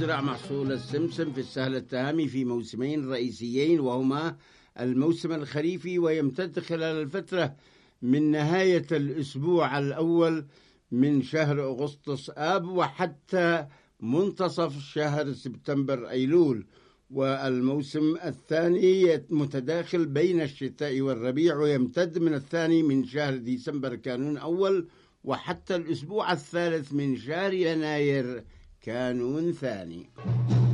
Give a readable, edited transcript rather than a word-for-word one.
يزرع محصول السمسم في السهل التهامي في موسمين رئيسيين، وهما الموسم الخريفي، ويمتد خلال الفترة من نهاية الأسبوع الأول من شهر أغسطس آب وحتى منتصف شهر سبتمبر أيلول. والموسم الثاني متداخل بين الشتاء والربيع، ويمتد من الثاني من شهر ديسمبر كانون أول وحتى الأسبوع الثالث من شهر يناير كانون ثاني.